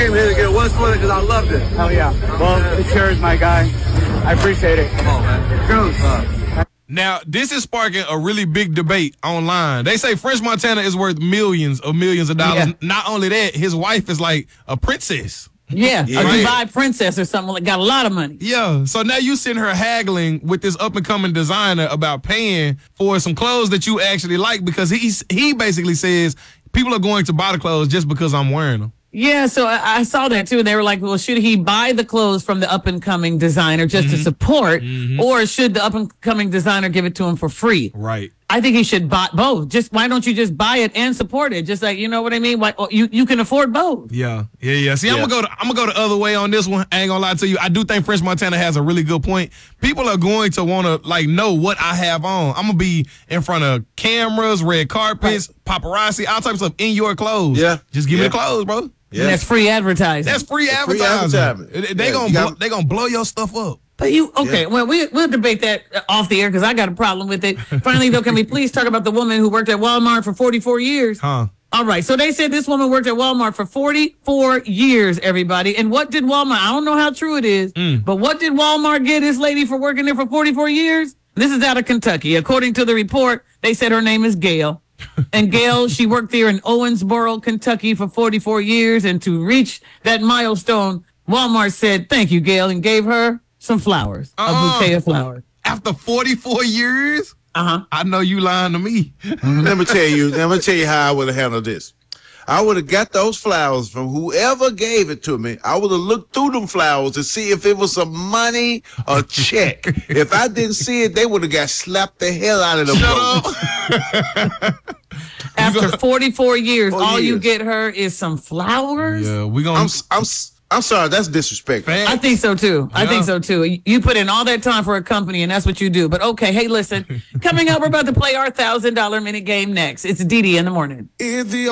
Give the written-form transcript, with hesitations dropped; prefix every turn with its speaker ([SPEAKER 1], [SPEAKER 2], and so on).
[SPEAKER 1] came here to get one sweater because I loved it.
[SPEAKER 2] Hell yeah. Well, it's yours, my guy. I appreciate it.
[SPEAKER 1] Come on, man.
[SPEAKER 2] Goose.
[SPEAKER 3] Now, this is sparking a really big debate online. They say French Montana is worth millions of dollars.
[SPEAKER 4] Yeah.
[SPEAKER 3] Not only that, his wife is like a princess.
[SPEAKER 4] Yeah, a
[SPEAKER 3] Right.
[SPEAKER 4] Dubai princess or something like got a lot of money.
[SPEAKER 3] Yeah, so now you send her haggling with this up-and-coming designer about paying for some clothes that you actually like because he basically says people are going to buy the clothes just because I'm wearing them.
[SPEAKER 4] Yeah, so I saw that too. And they were like, well, should he buy the clothes from the up-and-coming designer just to support, or should the up-and-coming designer give it to him for free?
[SPEAKER 3] Right.
[SPEAKER 4] I think he should buy both. Why don't you just buy it and support it? Just like, you know what I mean? Why, you can afford both.
[SPEAKER 3] Yeah. See, I'm gonna go the other way on this one. I ain't gonna lie to you. I do think French Montana has a really good point. People are going to want to like know what I have on. I'm gonna be in front of cameras, red carpets, paparazzi, all types of stuff in your clothes.
[SPEAKER 5] Yeah.
[SPEAKER 3] Just give me the clothes, bro.
[SPEAKER 5] Yeah.
[SPEAKER 4] And that's free advertising.
[SPEAKER 3] That's free
[SPEAKER 5] free
[SPEAKER 3] advertising.
[SPEAKER 5] advertising.
[SPEAKER 3] They gonna blow your stuff up.
[SPEAKER 4] But well, we'll debate that off the air because I got a problem with it. Finally, though, can we please talk about the woman who worked at Walmart for 44 years?
[SPEAKER 3] Huh.
[SPEAKER 4] All right. So they said this woman worked at Walmart for 44 years, everybody. And what did Walmart, I don't know how true it is, but what did Walmart get this lady for working there for 44 years? This is out of Kentucky. According to the report, they said her name is Gail. And Gail, she worked there in Owensboro, Kentucky for 44 years. And to reach that milestone, Walmart said, thank you, Gail, and gave her some flowers, a bouquet of flowers.
[SPEAKER 3] After 44 years?
[SPEAKER 4] Uh-huh.
[SPEAKER 3] I know you lying to me.
[SPEAKER 5] Let me tell you how I would have handled this. I would have got those flowers from whoever gave it to me. I would have looked through them flowers to see if it was some money or check. If I didn't see it, they would have got slapped the hell out of them.
[SPEAKER 3] Shut up.
[SPEAKER 4] After 44 years,
[SPEAKER 5] 4
[SPEAKER 4] all you
[SPEAKER 5] years.
[SPEAKER 4] get her is some flowers?
[SPEAKER 3] Yeah, we gonna.
[SPEAKER 5] I'm sorry, that's disrespectful.
[SPEAKER 4] I think so too. I
[SPEAKER 3] Yeah.
[SPEAKER 4] think so too. You put in all that time for a company, and that's what you do. But okay, hey, listen. Coming up, we're about to play our $1,000 minute game next. It's Dee Dee in the morning.
[SPEAKER 6] It's the